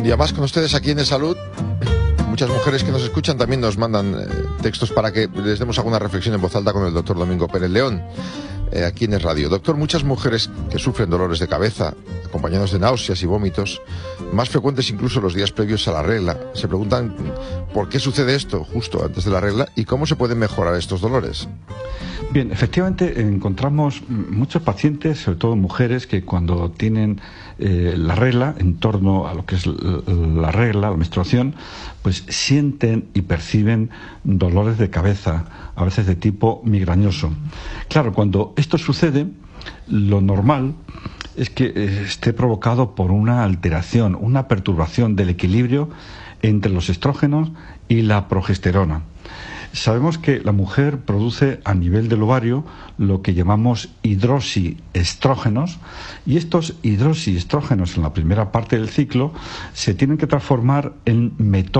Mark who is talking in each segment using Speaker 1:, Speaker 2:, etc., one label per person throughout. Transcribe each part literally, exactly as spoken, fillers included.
Speaker 1: día más con ustedes aquí en De Salud. Muchas mujeres que nos escuchan también nos mandan eh, textos para que les demos alguna reflexión en voz alta con el doctor Domingo Pérez León, eh, aquí en el radio. Doctor, muchas mujeres que sufren dolores de cabeza, acompañados de náuseas y vómitos, más frecuentes incluso los días previos a la regla, se preguntan por qué sucede esto justo antes de la regla y cómo se pueden mejorar estos dolores.
Speaker 2: Bien, efectivamente encontramos muchos pacientes, sobre todo mujeres, que cuando tienen eh, la regla, en torno a lo que es la regla, la menstruación, pues sienten y perciben dolores de cabeza, a veces de tipo migrañoso. Claro, cuando esto sucede, lo normal es que esté provocado por una alteración, una perturbación del equilibrio entre los estrógenos y la progesterona. Sabemos que la mujer produce a nivel del ovario lo que llamamos hidroxiestrógenos, y estos hidroxiestrógenos en la primera parte del ciclo se tienen que transformar en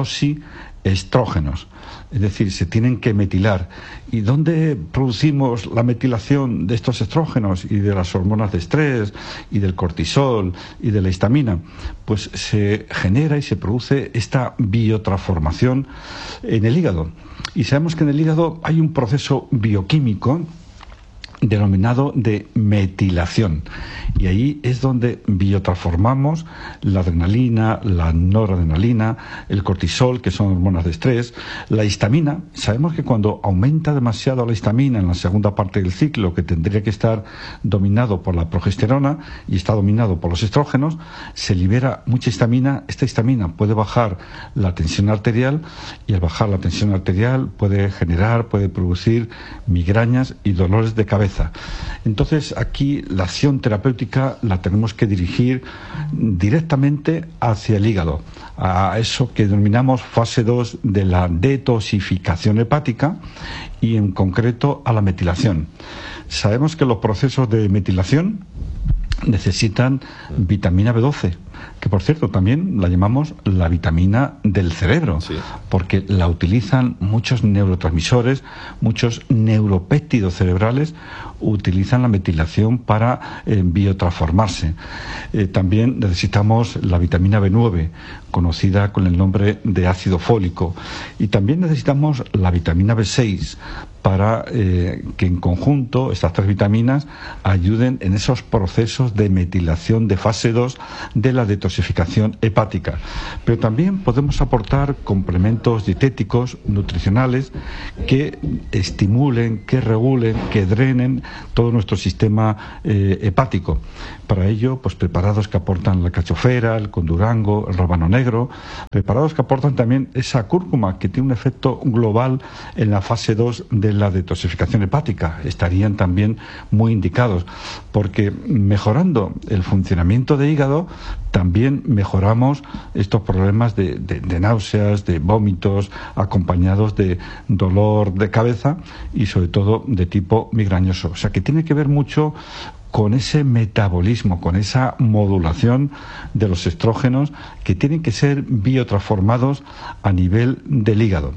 Speaker 2: metoxiestrógenos, es decir, se tienen que metilar. ¿Y dónde producimos la metilación de estos estrógenos y de las hormonas de estrés y del cortisol y de la histamina? Pues se genera y se produce esta biotransformación en el hígado. Y sabemos que en el hígado hay un proceso bioquímico denominado de metilación, y ahí es donde biotransformamos la adrenalina, la noradrenalina, el cortisol, que son hormonas de estrés, la histamina. Sabemos que cuando aumenta demasiado la histamina en la segunda parte del ciclo, que tendría que estar dominado por la progesterona y está dominado por los estrógenos, se libera mucha histamina. Esta histamina puede bajar la tensión arterial, y al bajar la tensión arterial puede generar, puede producir migrañas y dolores de cabeza. Entonces aquí la acción terapéutica la tenemos que dirigir directamente hacia el hígado, a eso que denominamos fase dos de la detoxificación hepática, y en concreto a la metilación. Sabemos que los procesos de metilación necesitan vitamina B doce, que por cierto también la llamamos la vitamina del cerebro, sí, porque la utilizan muchos neurotransmisores, muchos neuropéptidos cerebrales utilizan la metilación para eh, biotransformarse. Eh, también necesitamos la vitamina B nueve, conocida con el nombre de ácido fólico, y también necesitamos la vitamina B seis para eh, que en conjunto estas tres vitaminas ayuden en esos procesos de metilación de fase dos de la detoxificación hepática. Pero también podemos aportar complementos dietéticos, nutricionales, que estimulen, que regulen, que drenen todo nuestro sistema eh, hepático. Para ello, pues preparados que aportan la cachofera, el condurango, el rábano negro, preparados que aportan también esa cúrcuma, que tiene un efecto global en la fase dos de la detoxificación hepática. Estarían también muy indicados, porque mejorando el funcionamiento del hígado, también mejoramos estos problemas de, de, de náuseas, de vómitos, acompañados de dolor de cabeza y sobre todo de tipo migrañoso. O sea que tiene que ver mucho con ese metabolismo, con esa modulación de los estrógenos, que tienen que ser biotransformados a nivel del hígado.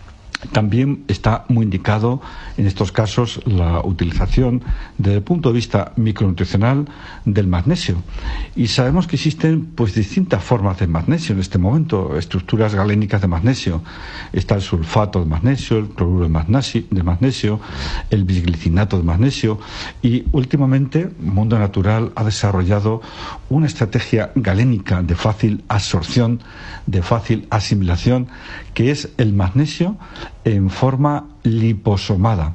Speaker 2: También está muy indicado en estos casos la utilización desde el punto de vista micronutricional del magnesio, y sabemos que existen pues distintas formas de magnesio en este momento, estructuras galénicas de magnesio. Está el sulfato de magnesio, el cloruro de magnesio, de magnesio, el bisglicinato de magnesio, y últimamente Mundo Natural ha desarrollado una estrategia galénica de fácil absorción, de fácil asimilación, que es el magnesio en forma liposomada.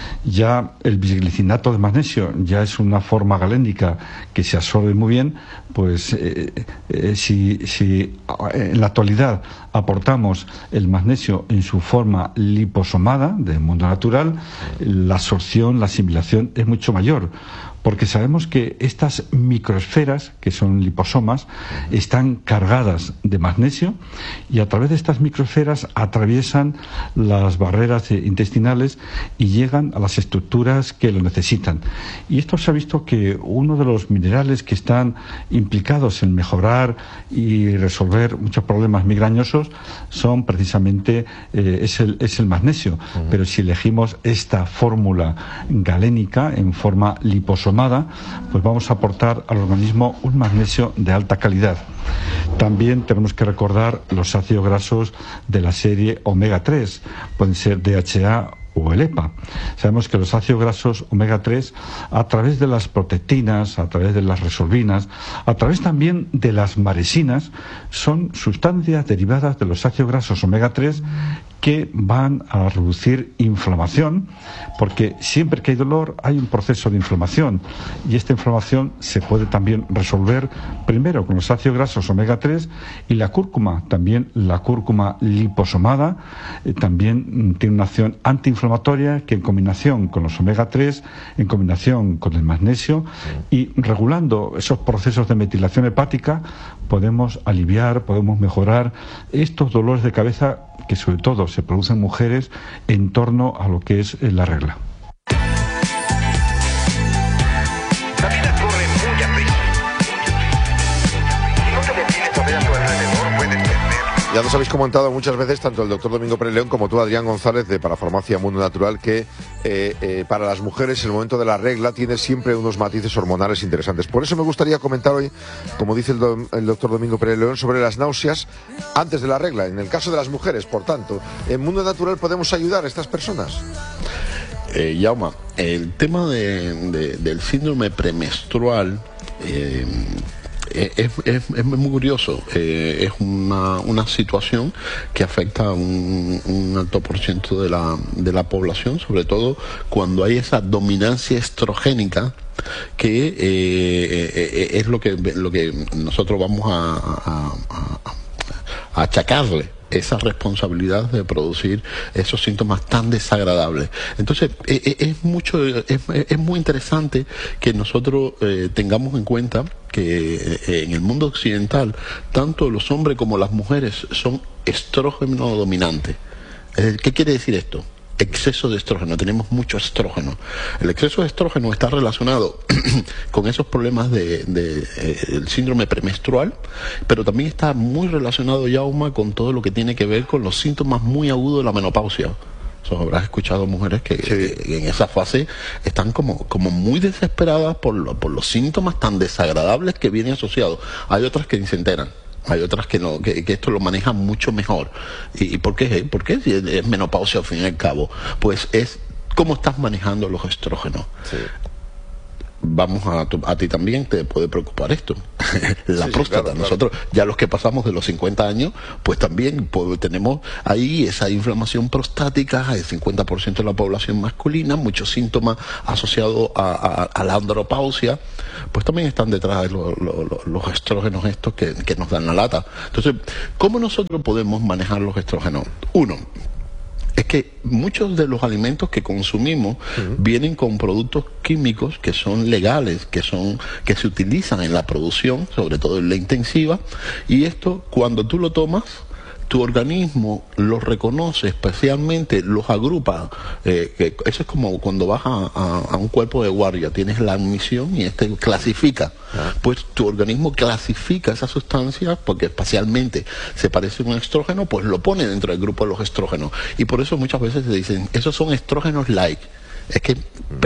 Speaker 2: Ya el bisglicinato de magnesio ya es una forma galénica que se absorbe muy bien. Pues eh, eh, si, si en la actualidad aportamos el magnesio en su forma liposomada del Mundo Natural, la absorción, la asimilación es mucho mayor, porque sabemos que estas microesferas, que son liposomas, están cargadas de magnesio, y a través de estas microesferas atraviesan las barreras intestinales y llegan a las estructuras que lo necesitan. Y esto se ha visto que uno de los minerales que están implicados en mejorar y resolver muchos problemas migrañosos son precisamente eh, es, el, es el magnesio. Uh-huh. Pero si elegimos esta fórmula galénica en forma liposomada, pues vamos a aportar al organismo un magnesio de alta calidad. También tenemos que recordar los ácidos grasos de la serie omega tres, pueden ser D H A o el E P A. Sabemos que los ácidos grasos omega tres, a través de las protectinas, a través de las resorbinas, a través también de las maresinas, son sustancias derivadas de los ácidos grasos omega tres que van a reducir inflamación, porque siempre que hay dolor hay un proceso de inflamación, y esta inflamación se puede también resolver primero con los ácidos grasos omega tres, y la cúrcuma, también la cúrcuma liposomada, eh, también tiene una acción antiinflamatoria que en combinación con los omega tres, en combinación con el magnesio y regulando esos procesos de metilación hepática, podemos aliviar, podemos mejorar estos dolores de cabeza que sobre todo se producen en mujeres en torno a lo que es la regla.
Speaker 3: La vida corre muy a prisa. Si no te detienes a ver a tu alrededor, puedes perder.
Speaker 1: Ya nos habéis comentado muchas veces, tanto el doctor Domingo Pérez León como tú, Adrián González, de Parafarmacia Mundo Natural, que eh, eh, para las mujeres el momento de la regla tiene siempre unos matices hormonales interesantes. Por eso me gustaría comentar hoy, como dice el, do, el doctor Domingo Pérez León, sobre las náuseas antes de la regla. En el caso de las mujeres, por tanto, ¿en Mundo Natural podemos ayudar a estas personas?
Speaker 4: Eh, Yauma, el tema de, de, del síndrome premenstrual eh, es, es, es muy curioso. Eh, es una, una situación que afecta a un, un alto por ciento de la, de la población, sobre todo cuando hay esa dominancia estrogénica, que eh, eh, es lo que, lo que nosotros vamos a, a, a, a achacarle esa responsabilidad de producir esos síntomas tan desagradables. Entonces, es, es mucho, es, es muy interesante que nosotros eh, tengamos en cuenta que eh, en el mundo occidental, tanto los hombres como las mujeres son estrógeno dominantes. ¿Qué quiere decir esto? Exceso de estrógeno, tenemos mucho estrógeno. El exceso de estrógeno está relacionado con esos problemas de, de eh, el síndrome premenstrual, pero también está muy relacionado, Yauma, con todo lo que tiene que ver con los síntomas muy agudos de la menopausia. So, habrás escuchado mujeres que, sí. que en esa fase están como, como muy desesperadas por, lo, por los síntomas tan desagradables que vienen asociados. Hay otras que ni se enteran. Hay otras que no, que, que esto lo manejan mucho mejor. ¿Y, y por qué? ¿Por qué? Si es menopausia al fin y al cabo. Pues es cómo estás manejando los estrógenos. Sí. Vamos a, tu, a ti también te puede preocupar esto. La sí, próstata. Sí, claro, nosotros, claro. Ya los que pasamos de los cincuenta años, pues también pues, tenemos ahí esa inflamación prostática, el cincuenta por ciento de la población masculina, muchos síntomas asociados a, a, a la andropausia, pues también están detrás de lo, lo, lo, los estrógenos estos que, que nos dan la lata. Entonces, ¿cómo nosotros podemos manejar los estrógenos? Uno, es que muchos de los alimentos que consumimos uh-huh. vienen con productos químicos que son legales, que son que se utilizan en la producción, sobre todo en la intensiva, y esto cuando tú lo tomas, tu organismo los reconoce, especialmente los agrupa. Eh, que eso es como cuando vas a, a, a un cuerpo de guardia, tienes la admisión y este clasifica. Ah. Pues tu organismo clasifica esa sustancia porque espacialmente se parece a un estrógeno, pues lo pone dentro del grupo de los estrógenos. Y por eso muchas veces se dicen, esos son estrógenos light. Es que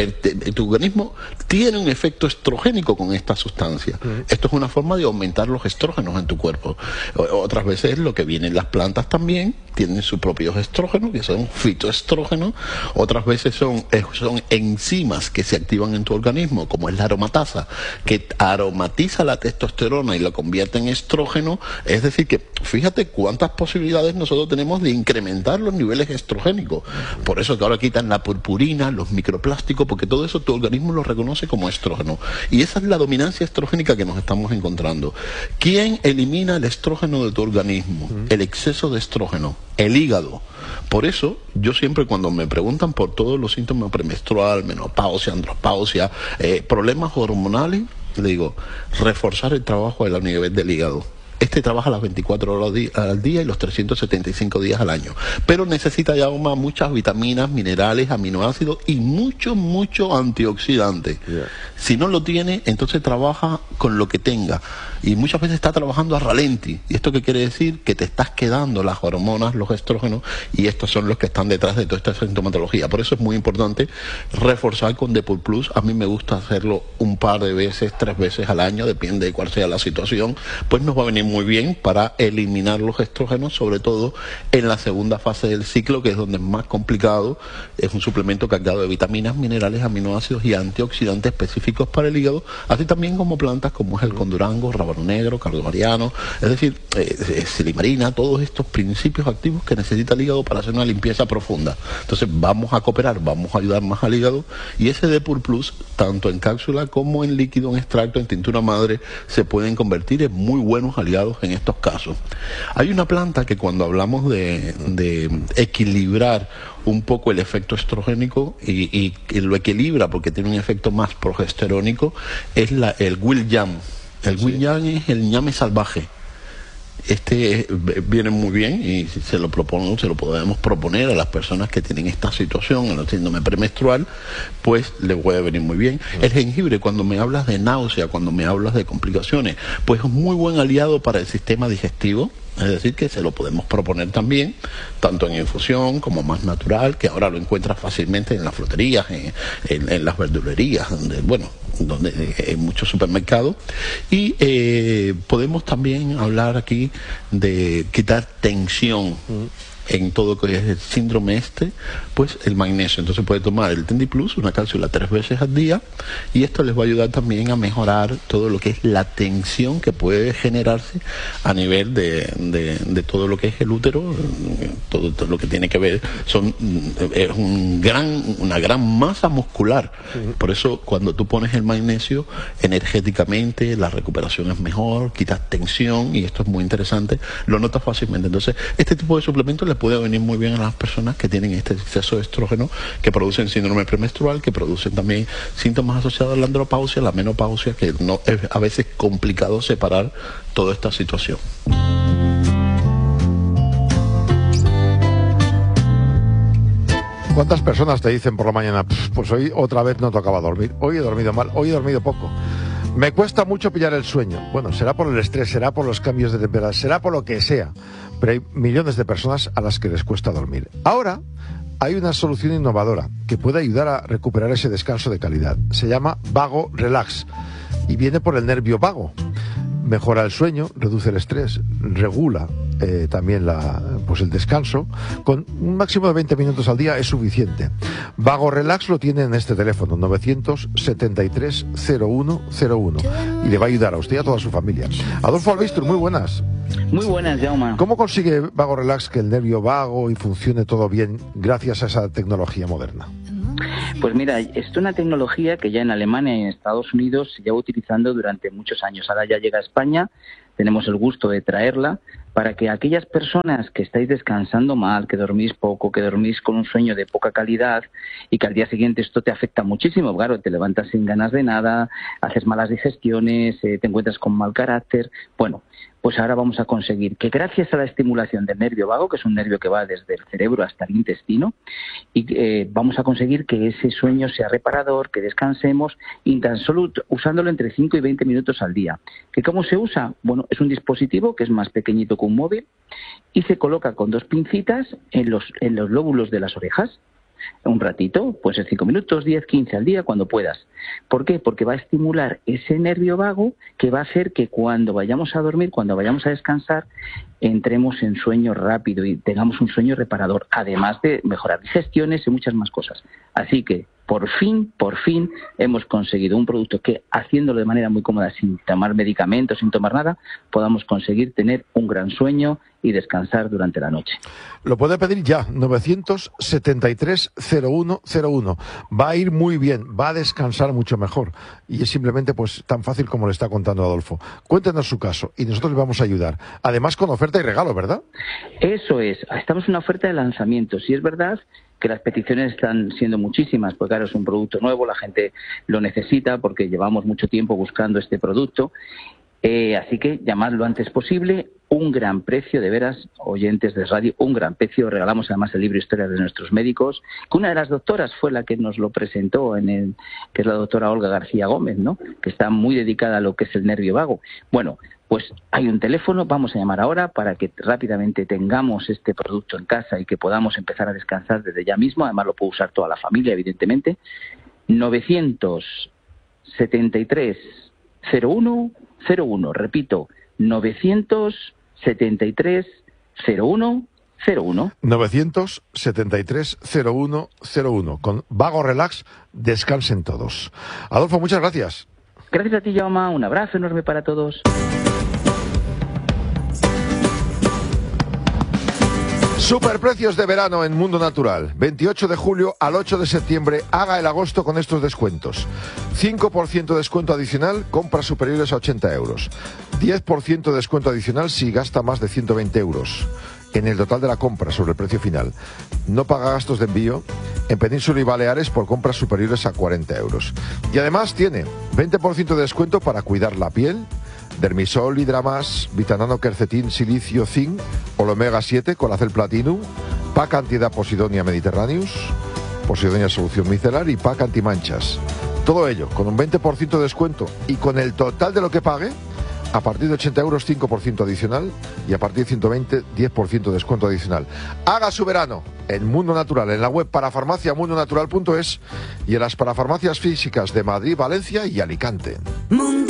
Speaker 4: tu organismo tiene un efecto estrogénico con esta sustancia. Uh-huh. Esto es una forma de aumentar los estrógenos en tu cuerpo. Otras veces lo que viene en las plantas también tienen sus propios estrógenos, que son fitoestrógenos. Otras veces son, son enzimas que se activan en tu organismo, como es la aromatasa, que aromatiza la testosterona y la convierte en estrógeno. Es decir que, fíjate cuántas posibilidades nosotros tenemos de incrementar los niveles estrogénicos. Por eso que ahora quitan la purpurina, los microplásticos, porque todo eso tu organismo lo reconoce como estrógeno. Y esa es la dominancia estrogénica que nos estamos encontrando. ¿Quién elimina el estrógeno de tu organismo? Uh-huh. El exceso de estrógeno, el hígado. Por eso, yo siempre cuando me preguntan por todos los síntomas premenstrual, menopausia, andropausia, eh, problemas hormonales, le digo, reforzar el trabajo a nivel del hígado. Este trabaja las veinticuatro horas al día y los trescientos setenta y cinco días al año. Pero necesita ya muchas vitaminas, minerales, aminoácidos y mucho, mucho antioxidante. Yeah. Si no lo tiene, entonces trabaja con lo que tenga. y muchas veces está trabajando a ralenti. ¿Y esto qué quiere decir? Que te estás quedando las hormonas, los estrógenos, y estos son los que están detrás de toda esta sintomatología. Por eso es muy importante reforzar con Depur Plus. A mí me gusta hacerlo un par de veces, tres veces al año, depende de cuál sea la situación, pues nos va a venir muy bien para eliminar los estrógenos, sobre todo en la segunda fase del ciclo, que es donde es más complicado. Es un suplemento cargado de vitaminas, minerales, aminoácidos y antioxidantes específicos para el hígado, así también como plantas como es el condurango, rábano negro, cardo mariano, es decir, eh, silimarina, todos estos principios activos que necesita el hígado para hacer una limpieza profunda. Entonces vamos a cooperar, vamos a ayudar más al hígado, y ese Depur Plus, tanto en cápsula como en líquido, en extracto, en tintura madre, se pueden convertir en muy buenos aliados en estos casos. Hay una planta que cuando hablamos de, de equilibrar un poco el efecto estrogénico y, y, y lo equilibra porque tiene un efecto más progesterónico, es la, el William. El sí. William es el ñame salvaje. Este viene muy bien y se lo propongo, se lo podemos proponer a las personas que tienen esta situación, en el síndrome premenstrual, pues le puede venir muy bien. El jengibre, cuando me hablas de náusea, cuando me hablas de complicaciones, pues es un muy buen aliado para el sistema digestivo. Es decir, que se lo podemos proponer también, tanto en infusión como más natural, que ahora lo encuentras fácilmente en las fruterías, en, en, en las verdulerías, donde, bueno, donde en muchos supermercados. Y eh, podemos también hablar aquí de quitar tensión. Mm. En todo lo que es el síndrome este, pues el magnesio. Entonces puede tomar el Tendi Plus, una cápsula tres veces al día, y esto les va a ayudar también a mejorar todo lo que es la tensión que puede generarse a nivel de, de, de todo lo que es el útero, todo, todo lo que tiene que ver, son es un gran, una gran masa muscular. Por eso cuando tú pones el magnesio, energéticamente la recuperación es mejor, quitas tensión, y esto es muy interesante, lo notas fácilmente. Entonces este tipo de suplementos les puede venir muy bien a las personas que tienen este exceso de estrógeno, que producen síndrome premenstrual, que producen también síntomas asociados a la andropausia, la menopausia, que no es a veces complicado separar toda esta situación.
Speaker 1: ¿Cuántas personas te dicen por la mañana, pues hoy otra vez no tocaba dormir, hoy he dormido mal, hoy he dormido poco, me cuesta mucho pillar el sueño? Bueno, será por el estrés, será por los cambios de temperatura, será por lo que sea, pero hay millones de personas a las que les cuesta dormir. Ahora hay una solución innovadora que puede ayudar a recuperar ese descanso de calidad. Se llama Vago Relax y viene por el nervio vago. Mejora el sueño, reduce el estrés, regula eh, también la, pues el descanso. Con un máximo de veinte minutos al día es suficiente. Vago Relax lo tiene en este teléfono, novecientos setenta y tres cero uno cero uno, y le va a ayudar a usted y a toda su familia. Adolfo Albistur, muy buenas.
Speaker 5: Muy buenas, Jaume.
Speaker 1: ¿Cómo consigue Vago Relax que el nervio vago y funcione todo bien gracias a esa tecnología moderna?
Speaker 5: Pues mira, es una tecnología que ya en Alemania y en Estados Unidos se lleva utilizando durante muchos años. Ahora ya llega a España, tenemos el gusto de traerla para que aquellas personas que estáis descansando mal, que dormís poco, que dormís con un sueño de poca calidad y que al día siguiente esto te afecta muchísimo, claro, te levantas sin ganas de nada, haces malas digestiones, eh, te encuentras con mal carácter, bueno, pues ahora vamos a conseguir que gracias a la estimulación del nervio vago, que es un nervio que va desde el cerebro hasta el intestino, y eh, vamos a conseguir que ese sueño sea reparador, que descansemos, y tan solo usándolo entre cinco y veinte minutos al día. ¿Que cómo se usa? Bueno, es un dispositivo que es más pequeñito que un móvil y se coloca con dos pincitas en los, en los lóbulos de las orejas. Un ratito, pues en cinco minutos, diez, quince al día, cuando puedas. ¿Por qué? Porque va a estimular ese nervio vago que va a hacer que cuando vayamos a dormir, cuando vayamos a descansar, entremos en sueño rápido y tengamos un sueño reparador, además de mejorar digestiones y muchas más cosas. Así que, por fin, por fin, hemos conseguido un producto que, haciéndolo de manera muy cómoda, sin tomar medicamentos, sin tomar nada, podamos conseguir tener un gran sueño y descansar durante la noche.
Speaker 1: Lo puede pedir ya, novecientos setenta y tres cero uno cero uno. Va a ir muy bien, va a descansar mucho mejor. Y es simplemente pues tan fácil como le está contando Adolfo. Cuéntenos su caso y nosotros le vamos a ayudar. Además con oferta y regalo, ¿verdad?
Speaker 5: Eso es. Estamos en una oferta de lanzamiento. Si es verdad que las peticiones están siendo muchísimas, porque claro, es un producto nuevo, la gente lo necesita porque llevamos mucho tiempo buscando este producto. Eh, así que llamad lo antes posible. Un gran precio, de veras, oyentes de radio, un gran precio. Regalamos además el libro Historias de nuestros médicos, que una de las doctoras fue la que nos lo presentó, en el, que es la doctora Olga García Gómez, ¿no? Que está muy dedicada a lo que es el nervio vago. Bueno, pues hay un teléfono, vamos a llamar ahora para que rápidamente tengamos este producto en casa y que podamos empezar a descansar desde ya mismo. Además lo puede usar toda la familia, evidentemente. novecientos setenta y tres cero uno cero uno, repito, novecientos setenta y tres cero uno cero uno.
Speaker 1: novecientos setenta y tres cero uno cero uno. Con Vago Relax, descansen todos. Adolfo, muchas gracias.
Speaker 5: Gracias a ti, Jaume. Un abrazo enorme para todos.
Speaker 1: Superprecios de verano en Mundo Natural. veintiocho de julio al ocho de septiembre. Haga el agosto con estos descuentos. cinco por ciento de descuento adicional, compras superiores a ochenta euros. diez por ciento de descuento adicional si gasta más de ciento veinte euros en el total de la compra sobre el precio final. No paga gastos de envío en Península y Baleares por compras superiores a cuarenta euros. Y además tiene veinte por ciento de descuento para cuidar la piel, Dermisol, Hidramas, Vitanano, Quercetín, Silicio, Zinc, Omega siete, Colacel Platinum, Pack Antiedad Posidonia Mediterraneus, Posidonia Solución Micelar y Pack Antimanchas. Todo ello con un veinte por ciento de descuento y con el total de lo que pague, a partir de ochenta euros, cinco por ciento adicional y a partir de ciento veinte, diez por ciento de descuento adicional. Haga su verano en Mundo Natural, en la web parafarmacia mundo natural punto es y en las parafarmacias físicas de Madrid, Valencia y Alicante. Mundo